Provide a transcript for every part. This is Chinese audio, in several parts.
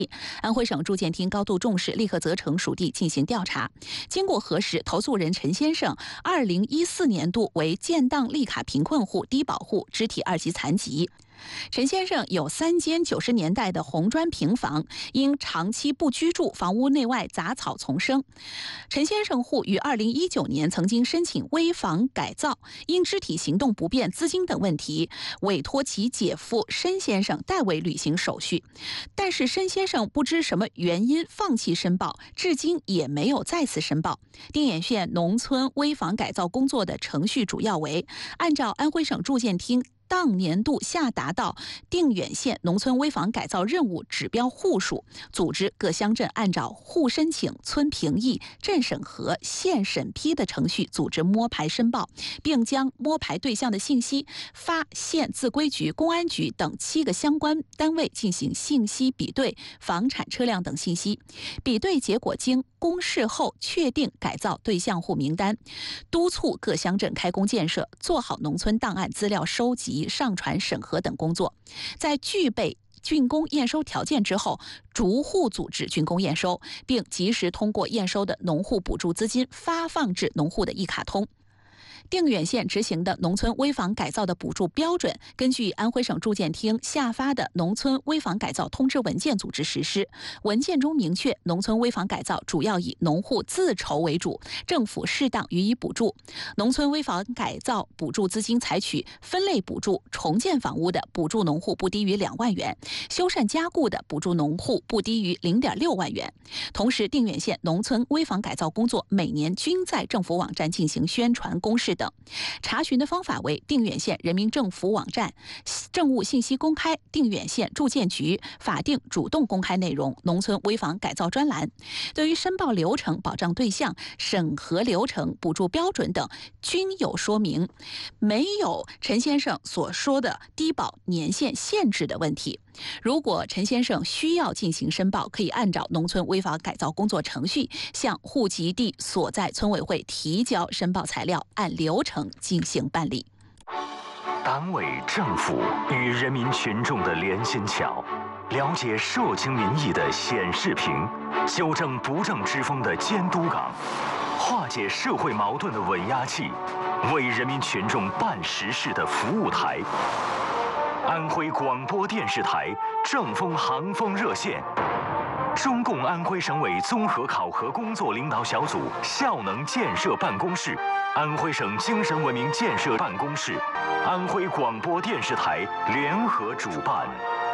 安徽省住建厅高度重视，立刻责成属地进行调查。经过核实，投诉人陈先生2014年度为建档立卡贫困户、低保户，肢体2级残疾。陈先生有3间90年代的红砖平房，因长期不居住，房屋内外杂草丛生。陈先生户于2019年曾经申请危房改造，因肢体行动不便、资金等问题，委托其姐夫申先生代为履行手续。但是申先生不知什么原因放弃申报，至今也没有再次申报。定远县农村危房改造工作的程序主要为按照安徽省住建厅当年度下达到定远县农村危房改造任务指标户数，组织各乡镇按照户申请、村评议、镇审核、县审批的程序组织摸排申报，并将摸排对象的信息发县自规局、公安局等7个相关单位进行信息比对、房产、车辆等信息。比对结果经公示后确定改造对象户名单，督促各乡镇开工建设，做好农村档案资料收集、上传、审核等工作。在具备竣工验收条件之后，逐户组织竣工验收，并及时通过验收的农户补助资金发放至农户的一卡通。定远县执行的农村危房改造的补助标准，根据安徽省住建厅下发的农村危房改造通知文件组织实施。文件中明确，农村危房改造主要以农户自筹为主，政府适当予以补助。农村危房改造补助资金采取分类补助，重建房屋的补助农户不低于2万元，修缮加固的补助农户不低于0.6万元。同时，定远县农村危房改造工作每年均在政府网站进行宣传公示等。查询的方法为定远县人民政府网站政务信息公开、定远县住建局法定主动公开内容农村危房改造专栏。对于申报流程、保障对象、审核流程、补助标准等均有说明，没有陈先生所说的低保年限限制的问题。如果陈先生需要进行申报，可以按照农村危房改造工作程序向户籍地所在村委会提交申报材料，按流程进行办理。 党委政府与人民群众的连心桥，了解社情民意的显示屏，纠正不正之风的监督岗，化解社会矛盾的稳压器，为人民群众办实事的服务台。安徽广播电视台正风航风热线，中共安徽省委综合考核工作领导小组效能建设办公室，安徽省精神文明建设办公室，安徽广播电视台联合主办。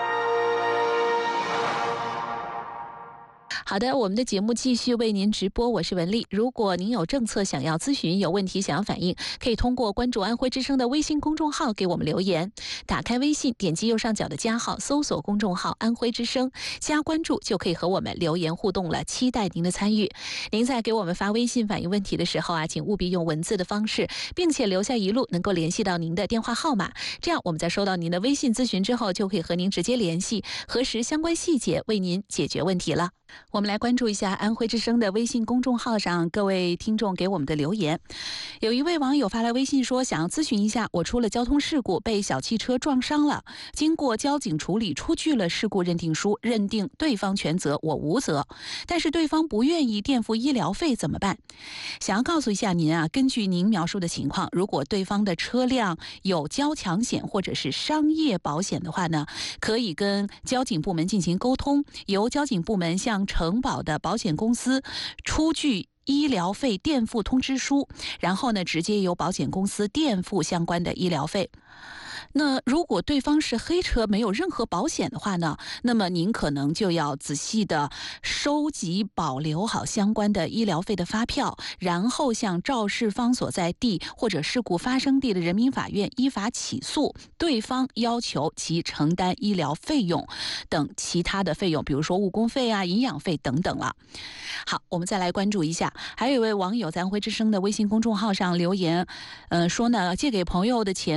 好的，我们的节目继续为您直播，我是文丽。如果您有政策想要咨询，有问题想要反映，可以通过关注安徽之声的微信公众号给我们留言。打开微信，点击右上角的加号，搜索公众号安徽之声，加关注就可以和我们留言互动了，期待您的参与。您在给我们发微信反映问题的时候啊，请务必用文字的方式，并且留下一路能够联系到您的电话号码，这样我们在收到您的微信咨询之后，就可以和您直接联系，核实相关细节，为您解决问题了。我们来关注一下安徽之声的微信公众号上各位听众给我们的留言。有一位网友发来微信说，想要咨询一下，我出了交通事故，被小汽车撞伤了，经过交警处理，出具了事故认定书，认定对方全责，我无责，但是对方不愿意垫付医疗费怎么办？想要告诉一下您啊，根据您描述的情况，如果对方的车辆有交强险或者是商业保险的话呢，可以跟交警部门进行沟通，由交警部门向承保的保险公司出具医疗费垫付通知书，然后呢，直接由保险公司垫付相关的医疗费。那如果对方是黑车，没有任何保险的话呢，那么您可能就要仔细的收集保留好相关的医疗费的发票，然后向肇事方所在地或者事故发生地的人民法院依法起诉对方，要求其承担医疗费用等其他的费用，比如说误工费啊、营养费等等了。好，我们再来关注一下，还有一位网友在安徽之声的微信公众号上留言，说呢，借给朋友的钱多次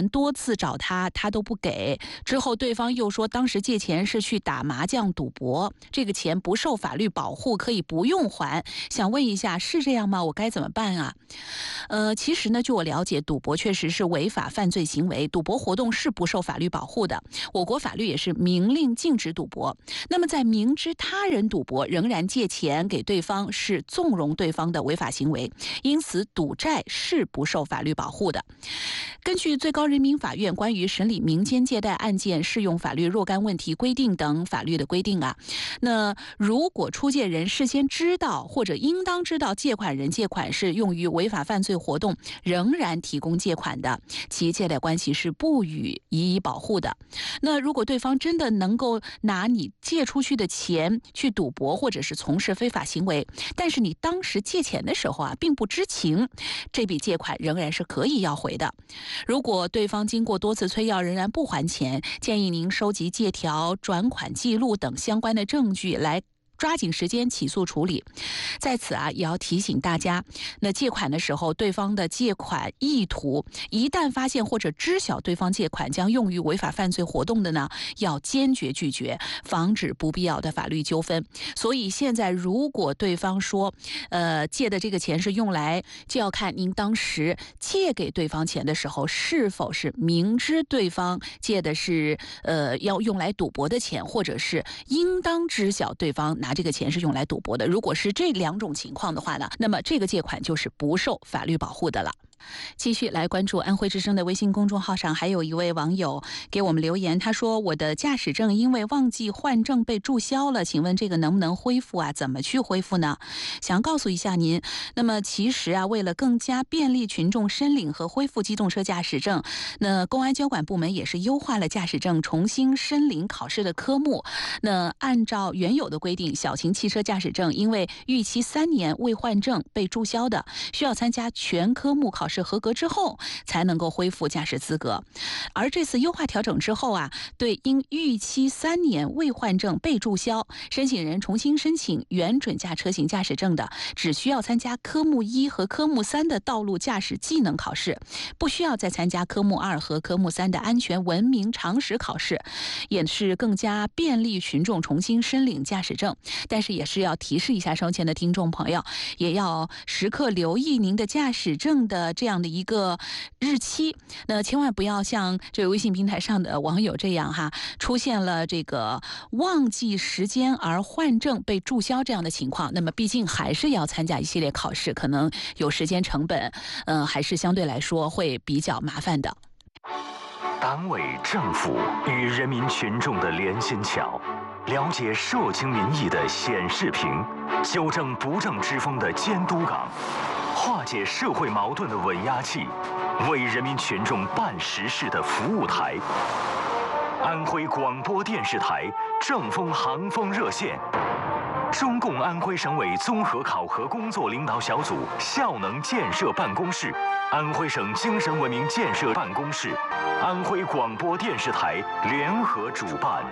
次找他都不给，之后对方又说当时借钱是去打麻将赌博，这个钱不受法律保护，可以不用还。想问一下，是这样吗？我该怎么办啊？其实呢，据我了解，赌博确实是违法犯罪行为，赌博活动是不受法律保护的。我国法律也是明令禁止赌博。那么在明知他人赌博仍然借钱给对方，是纵容对方的违法行为，因此赌债是不受法律保护的。根据最高人民法院关于审理民间借贷案件适用法律若干问题规定等法律的规定啊，那如果出借人事先知道或者应当知道借款人借款是用于违法犯罪活动，仍然提供借款的，其借贷关系是不予予以保护的。那如果对方真的能够拿你借出去的钱去赌博或者是从事非法行为，但是你当时借钱的时候啊并不知情，这笔借款仍然是可以要回的。如果对方经过多次催要仍然不还钱，建议您收集借条、转款记录等相关的证据来抓紧时间起诉处理。在此啊，也要提醒大家，那借款的时候，对方的借款意图一旦发现或者知晓对方借款将用于违法犯罪活动的呢，要坚决拒绝，防止不必要的法律纠纷。所以现在如果对方说，借的这个钱是用来，就要看您当时借给对方钱的时候，是否是明知对方借的是要用来赌博的钱，或者是应当知晓对方拿这个钱是用来赌博的。如果是这两种情况的话呢，那么这个借款就是不受法律保护的了。继续来关注安徽之声的微信公众号上，还有一位网友给我们留言，他说我的驾驶证因为忘记换证被注销了，请问这个能不能恢复啊？怎么去恢复呢？想告诉一下您，那么其实啊，为了更加便利群众申领和恢复机动车驾驶证，那公安交管部门也是优化了驾驶证重新申领考试的科目。那按照原有的规定，小型汽车驾驶证因为逾期3年未换证被注销的，需要参加全科目考试合格之后才能够恢复驾驶资格。而这次优化调整之后啊，对因逾期3年未换证被注销，申请人重新申请原准驾车型驾驶证的，只需要参加科目1和科目3的道路驾驶技能考试，不需要再参加科目2和科目3的安全文明常识考试，也是更加便利群众重新申领驾驶证。但是也是要提示一下收前的听众朋友，也要时刻留意您的驾驶证的这样的一个日期，那千万不要像这个微信平台上的网友这样哈，出现了这个忘记时间而换证被注销这样的情况。那么毕竟还是要参加一系列考试，可能有时间成本，还是相对来说会比较麻烦的。 党委政府与人民群众的连心桥，了解社情民意的显示屏，纠正不正之风的监督岗，化解社会矛盾的稳压器，为人民群众办实事的服务台。安徽广播电视台正风航风热线，中共安徽省委综合考核工作领导小组效能建设办公室，安徽省精神文明建设办公室，安徽广播电视台联合主办。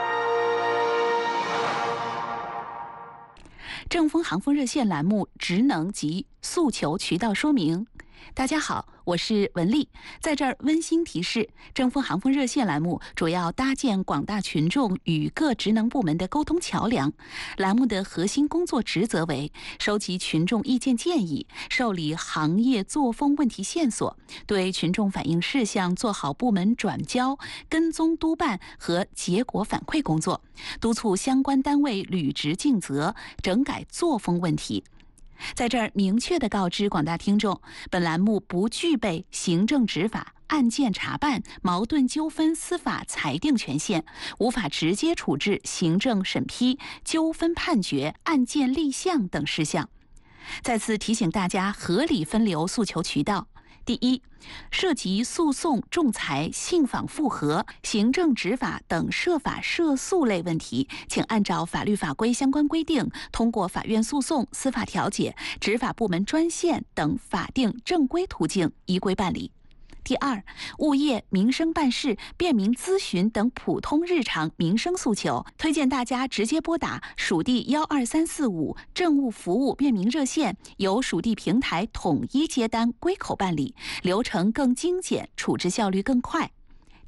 正风航风热线栏目职能及诉求渠道说明。大家好，我是文丽，在这儿温馨提示，正风航风热线栏目主要搭建广大群众与各职能部门的沟通桥梁。栏目的核心工作职责为收集群众意见建议，受理行业作风问题线索，对群众反映事项做好部门转交、跟踪督办和结果反馈工作，督促相关单位履职尽责，整改作风问题。在这儿明确地告知广大听众，本栏目不具备行政执法、案件查办、矛盾纠纷司法裁定权限，无法直接处置行政审批、纠纷判决、案件立项等事项。再次提醒大家合理分流诉求渠道。第一，涉及诉讼、仲裁、信访复核、行政执法等涉法涉诉类问题，请按照法律法规相关规定，通过法院诉讼、司法调解、执法部门专线等法定正规途径依规办理。第二，物业、民生办事、便民咨询等普通日常民生诉求，推荐大家直接拨打属地12345政务服务便民热线，由属地平台统一接单归口办理，流程更精简，处置效率更快。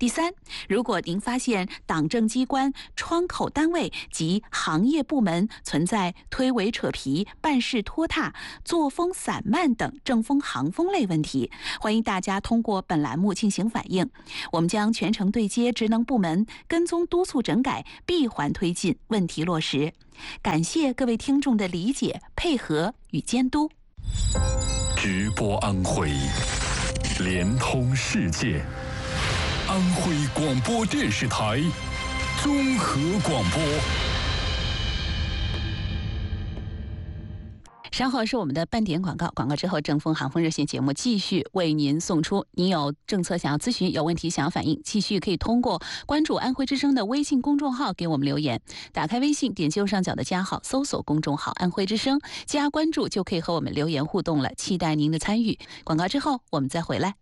第三，如果您发现党政机关、窗口单位及行业部门存在推诿扯皮、办事拖沓、作风散漫等政风行风类问题，欢迎大家通过本栏目进行反映，我们将全程对接职能部门，跟踪督促整改，闭环推进，问题落实。感谢各位听众的理解、配合与监督。 直播安徽，连通世界。安徽广播电视台综合广播。 稍后是我们的半点广告，广告之后正风航风热线节目继续为您送出。您有政策想要咨询，有问题想要反映，继续可以通过关注安徽之声的微信公众号给我们留言。打开微信，点击右上角的加号，搜索公众号安徽之声，加关注就可以和我们留言互动了，期待您的参与。广告之后我们再回来。